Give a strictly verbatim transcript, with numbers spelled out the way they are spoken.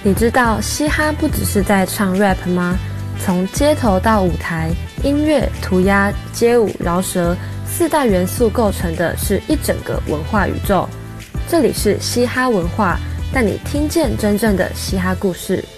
你知道嘻哈不只是在唱 rap 吗？从街头到舞台，音乐、涂鸦、街舞、饶舌四大元素构成的是一整个文化宇宙。这里是嘻哈文化，带你听见真正的嘻哈故事。